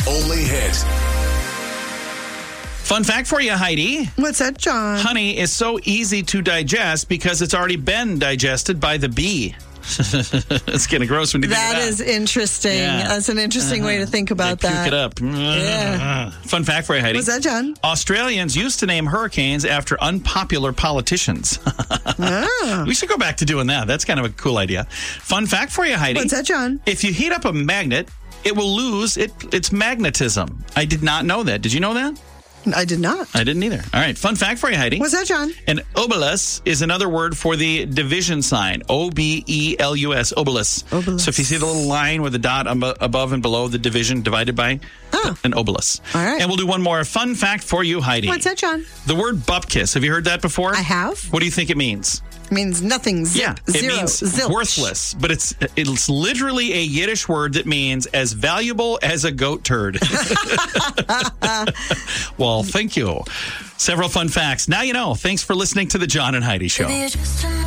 only hit. Fun fact for you, Heidi. What's that, John? Honey is so easy to digest because it's already been digested by the bee. It's kind of gross when you think of that. That is interesting. Yeah. That's an interesting way to think about They that. puke it up. Yeah. Fun fact for you, Heidi. What's that, John? Australians used to name hurricanes after unpopular politicians. Ah. We should go back to doing that. That's kind of a cool idea. Fun fact for you, Heidi. What's that, John? If you heat up a magnet, it will lose its magnetism. I did not know that. Did you know that? I did not. I didn't either. All right. Fun fact for you, Heidi. What's that, John? An obelus is another word for the division sign. Obelus. Obelus. Obelus. So if you see the little line with the dot above and below the division divided by an obelus. All right. And we'll do one more fun fact for you, Heidi. What's that, John? The word bupkis. Have you heard that before? I have. What do you think it means? It means nothing. Zip. Yeah, Zero. it means Zilch. worthless, but it's literally a Yiddish word that means as valuable as a goat turd. Well, thank you. Several fun facts. Now you know. Thanks for listening to the John and Heidi Show.